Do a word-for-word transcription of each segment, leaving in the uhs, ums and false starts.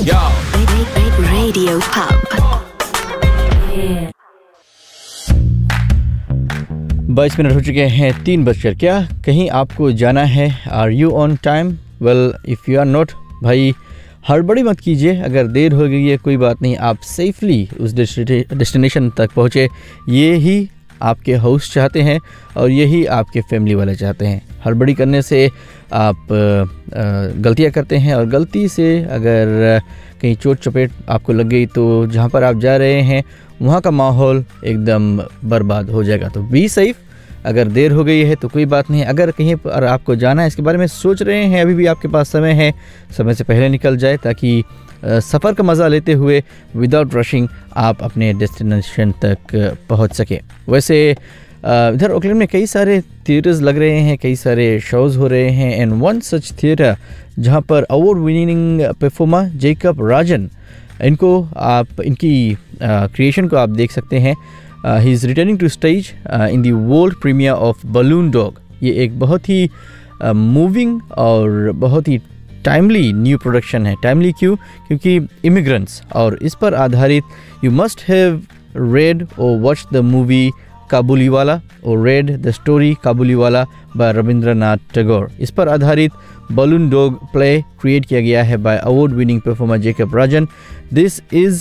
Yo. Radio Pub. बाईस minute हो चुके हैं, तीन बजकर। क्या कहीं आपको जाना है? Are you on time? Well, if you are not, भाई हड़बड़ी मत कीजिए। अगर देर हो गई है कोई बात नहीं, आप सेफली उस डेस्टिनेशन तक पहुँचे, ये ही आपके होस्ट चाहते हैं और यही आपके फैमिली वाले चाहते हैं। हड़बड़ी करने से आप गलतियां करते हैं और गलती से अगर कहीं चोट चपेट आपको लग गई तो जहां पर आप जा रहे हैं वहां का माहौल एकदम बर्बाद हो जाएगा। तो बी सेफ। अगर देर हो गई है तो कोई बात नहीं, अगर कहीं पर आपको जाना है, इसके बारे में सोच रहे हैं, अभी भी आपके पास समय है, समय से पहले निकल जाए ताकि सफ़र का मज़ा लेते हुए विदाउट रशिंग आप अपने डेस्टिनेशन तक पहुंच सके। वैसे इधर ओकलैंड में कई सारे थिएटर्स लग रहे हैं, कई सारे शोज़ हो रहे हैं, एंड वन सच थिएटर जहां पर अवार्ड विनिंग परफॉर्मर जेकब राजन, इनको आप इनकी क्रिएशन को आप देख सकते हैं। He is returning two stage in the world premiere of balloon dog. ये एक बहुत ही मूविंग uh, और बहुत ही टाइमली न्यू प्रोडक्शन है। टाइमली क्यों? क्योंकि इमिग्रेंट्स और इस पर आधारित। यू मस्ट हैव रेड और वॉच द मूवी काबुलीवाला और read the story Kabuliwala bye Rabindranath Tagore. इस पर आधारित बलून डॉग प्ले क्रिएट किया गया है bye award winning performer Jacob Rajan. This is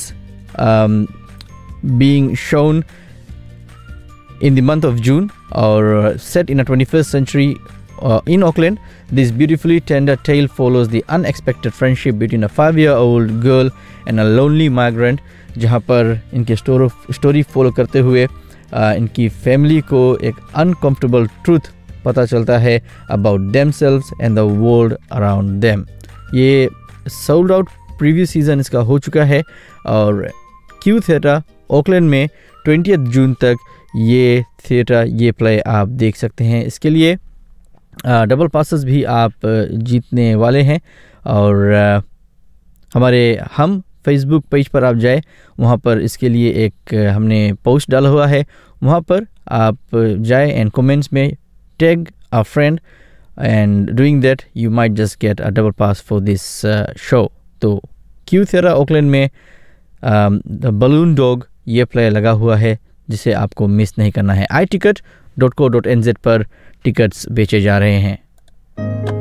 being shown in the month of June, or uh, set in a twenty-first century uh, in Auckland. This beautifully tender tale follows the unexpected friendship between a five-year-old girl and a lonely migrant, जहाँ पर इनके story follow करते हुए uh, इनकी family को एक uncomfortable truth पता चलता है about themselves and the world around them. ये सोल्ड आउट प्रीवियस सीजन इसका हो चुका है और क्यू थिएटर ऑकलैंड में ट्वेंटियथ जून तक ये थिएटर ये प्ले आप देख सकते हैं। इसके लिए डबल पासेस भी आप जीतने वाले हैं और आ, हमारे हम फेसबुक पेज पर आप जाए, वहाँ पर इसके लिए एक हमने पोस्ट डाला हुआ है, वहाँ पर आप जाए एंड कमेंट्स में tag a friend, and doing that you might just get a double pass for this show. तो क्यू थिएटर ऑकलैंड में द बलून डॉग ये प्ले लगा हुआ है जिसे आपको मिस नहीं करना है। आई ticket dot co dot N Z पर टिकट्स बेचे जा रहे हैं।